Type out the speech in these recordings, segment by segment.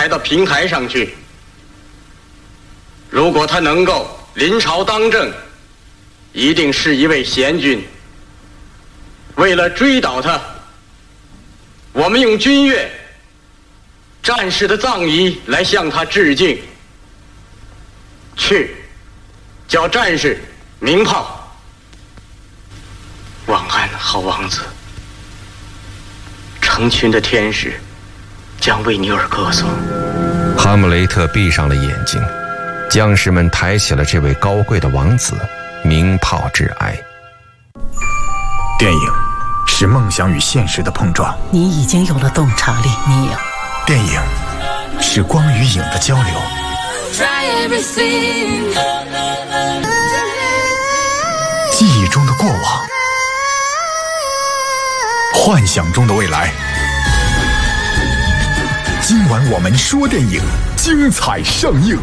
抬到平台上去。如果他能够临朝当政，一定是一位贤君。为了追悼他，我们用军乐、战士的葬仪来向他致敬。去，叫战士鸣炮。晚安，好王子。成群的天使将为你而歌颂。 哈姆雷特闭上了眼睛，将士们抬起了这位高贵的王子，鸣炮致哀。 电影是梦想与现实的碰撞。 你已经有了洞察力，你有。 电影是光与影的交流。记忆中的过往，幻想中的未来。今晚我们说电影，精彩上映。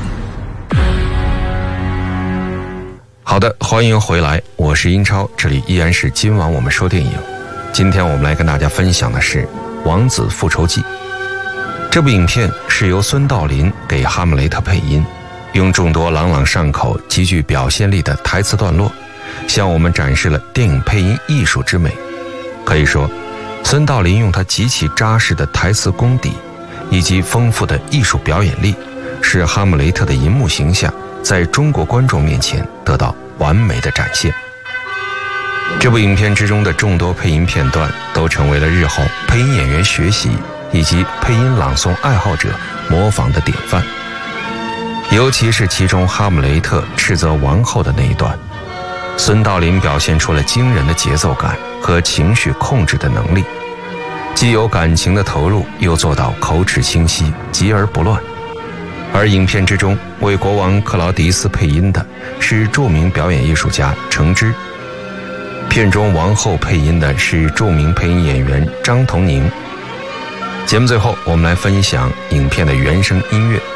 好的，欢迎回来，我是英超，这里依然是今晚我们说电影。今天我们来跟大家分享的是《王子复仇记》。这部影片是由孙道临给哈姆雷特配音，用众多朗朗上口、极具表现力的台词段落，向我们展示了电影配音艺术之美。可以说，孙道临用他极其扎实的台词功底以及丰富的艺术表演力，使哈姆雷特的银幕形象在中国观众面前得到完美的展现。这部影片之中的众多配音片段都成为了日后配音演员学习以及配音朗诵爱好者模仿的典范。尤其是其中哈姆雷特斥责王后的那一段，孙道临表现出了惊人的节奏感和情绪控制的能力，既有感情的投入，又做到口齿清晰，急而不乱。而影片之中为国王克劳迪斯配音的是著名表演艺术家程之，片中王后配音的是著名配音演员张童宁。节目最后我们来分享影片的原声音乐。